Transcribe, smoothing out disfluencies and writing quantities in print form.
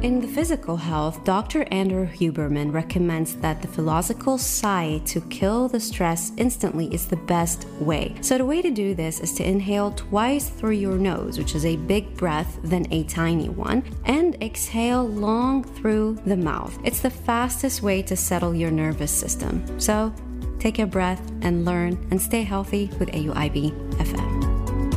In the physical health, Dr. Andrew Huberman recommends that the philosophical sigh to kill the stress instantly is the best way. So the way to do this is to inhale twice through your nose, which is a big breath, then a tiny one, and exhale long through the mouth. It's the fastest way to settle your nervous system. So take a breath and learn and stay healthy with AUIB.